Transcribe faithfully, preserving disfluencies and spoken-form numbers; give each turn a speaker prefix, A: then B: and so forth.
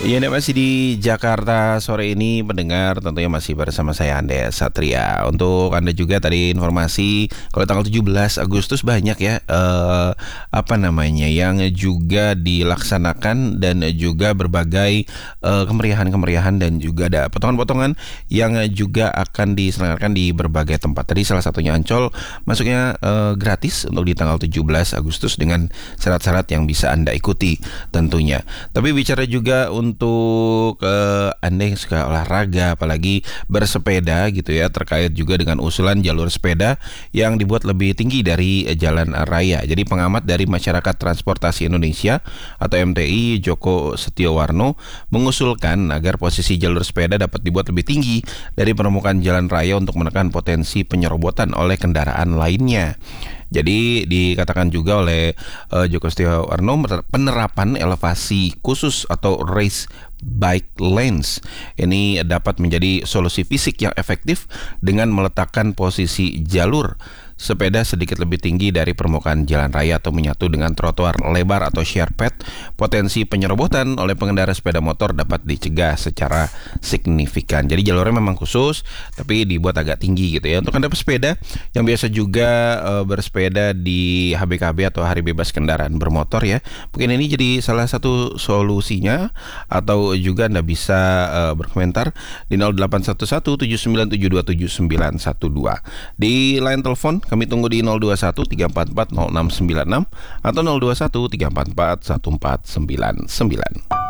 A: Iya, Anda masih di Jakarta sore ini pendengar, tentunya masih bersama saya Ande Satria. Untuk Anda juga tadi informasi kalau tanggal tujuh belas Agustus banyak ya eh, apa namanya yang juga dilaksanakan dan juga berbagai eh, kemeriahan-kemeriahan dan juga ada potongan-potongan yang juga akan diselenggarakan di berbagai tempat. Tadi salah satunya Ancol masuknya eh, gratis untuk di tanggal tujuh belas Agustus dengan syarat-syarat yang bisa Anda ikuti tentunya. Tapi bicara juga untuk uh, Anda yang suka olahraga, apalagi bersepeda gitu ya, terkait juga dengan usulan jalur sepeda yang dibuat lebih tinggi dari uh, jalan raya. Jadi pengamat dari Masyarakat Transportasi Indonesia atau M T I, Joko Setiowarno, mengusulkan agar posisi jalur sepeda dapat dibuat lebih tinggi dari permukaan jalan raya untuk menekan potensi penyerobotan oleh kendaraan lainnya. Jadi dikatakan juga oleh uh, Joko Setiowarno, penerapan elevasi khusus atau race bike lanes ini dapat menjadi solusi fisik yang efektif dengan meletakkan posisi jalur sepeda sedikit lebih tinggi dari permukaan jalan raya atau menyatu dengan trotoar lebar atau sharped. Potensi penyerobotan oleh pengendara sepeda motor dapat dicegah secara signifikan. Jadi jalurnya memang khusus tapi dibuat agak tinggi gitu ya. Untuk Anda pesepeda yang biasa juga uh, bersepeda di H B K B atau Hari Bebas Kendaraan Bermotor ya, mungkin ini jadi salah satu solusinya. Atau juga Anda bisa uh, berkomentar di nol delapan satu satu tujuh sembilan tujuh dua tujuh sembilan satu dua. Di line telepon kami tunggu di nol dua satu tiga empat empat nol enam sembilan enam atau nol dua satu tiga empat empat satu empat sembilan sembilan.